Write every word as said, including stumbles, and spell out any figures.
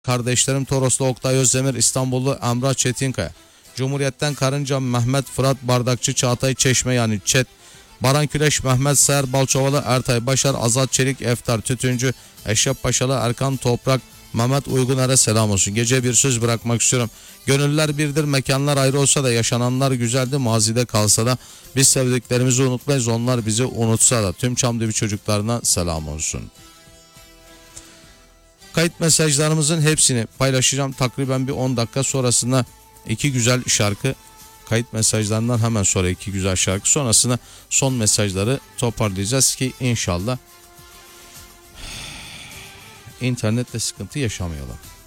Kardeşlerim Toroslu Oktay Özdemir, İstanbullu Emrah Çetinkaya, Cumhuriyet'ten Karınca Mehmet Fırat Bardakçı, Çağatay Çeşme yani Çet, Baran Küleş, Mehmet Sayar Balçovalı, Ertay Başar, Azat Çelik, Eftar Tütüncü, Eşref Paşalı, Erkan Toprak, Mehmet Uyguner'e selam olsun. Gece bir söz bırakmak istiyorum. Gönüller birdir, mekanlar ayrı olsa da yaşananlar güzeldi, mazide kalsa da biz sevdiklerimizi unutmayız, onlar bizi unutsa da. Tüm Çamdibi çocuklarına selam olsun. Kayıt mesajlarımızın hepsini paylaşacağım. Takriben bir on dakika sonrasında iki güzel şarkı, kayıt mesajlarından hemen sonra iki güzel şarkı, sonrasında son mesajları toparlayacağız ki inşallah internette sıkıntı yaşamayalım.